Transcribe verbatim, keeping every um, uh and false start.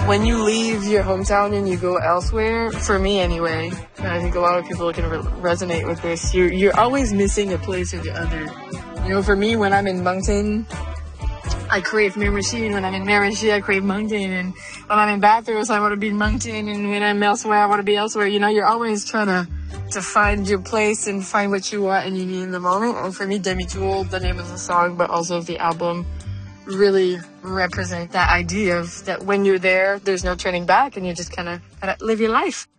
when you leave your hometown and you go elsewhere, for me anyway, and I think a lot of people can re- resonate with this, you're, you're always missing a place or the other. You know, for me, when I'm in Moncton, I crave Miramichi, and when I'm in Miramichi, I crave Moncton, and when I'm in Bathurst, I want to be in Moncton, and when I'm elsewhere, I want to be elsewhere. You know, you're always trying to, to find your place and find what you want and you need in the moment. And for me, Demi-Tour, the name of the song, but also the album, really represent that idea of that when you're there, there's no turning back, and you just kind of kind of live your life.